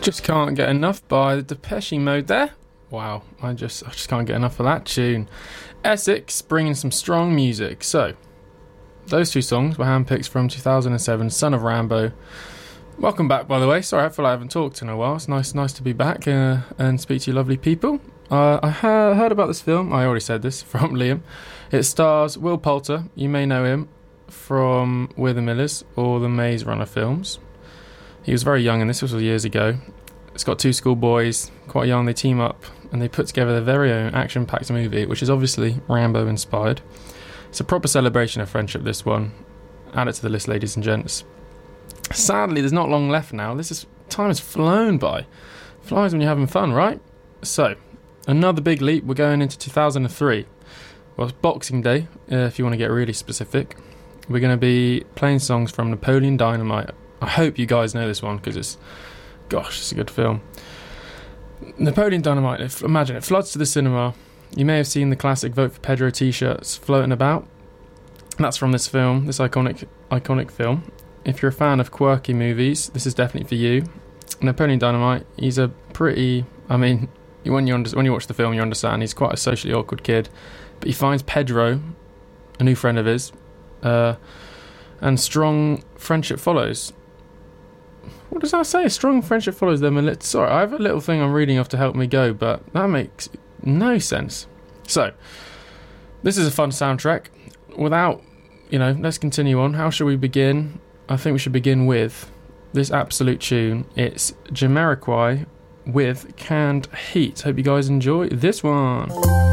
Just can't get enough by the Depeche Mode there. Wow, I just can't get enough of that tune. Essex bringing some strong music. So, those two songs were handpicked from 2007, Son of Rambo. Welcome back, by the way. Sorry, I feel like I haven't talked in a while. It's nice to be back and speak to you lovely people. I heard about this film. I already said this, from Liam. It stars Will Poulter. You may know him from We're the Millers or the Maze Runner films. He was very young in this was years ago. It's got two schoolboys, quite young. They team up and they put together their very own action-packed movie, which is obviously Rambo-inspired. It's a proper celebration of friendship, this one. Add it to the list, ladies and gents. Sadly, there's not long left now. Time has flown by. Flies when you're having fun, right? So, another big leap. We're going into 2003. Well, it's Boxing Day, if you want to get really specific. We're going to be playing songs from Napoleon Dynamite. I hope you guys know this one because it's a good film. Napoleon Dynamite, imagine it floods to the cinema. You may have seen the classic Vote for Pedro t-shirts floating about. That's from this film, this iconic film. If you're a fan of quirky movies, this is definitely for you. Napoleon Dynamite, he's a pretty... when you watch the film, you understand he's quite a socially awkward kid. But he finds Pedro, a new friend of his, and strong friendship follows. What does that say? Strong friendship follows them. Sorry, I have a little thing I'm reading off to help me go, but that makes no sense. So, this is a fun soundtrack. Let's continue on. How shall we begin? I think we should begin with this absolute tune. It's Jamiroquai with Canned Heat. Hope you guys enjoy this one.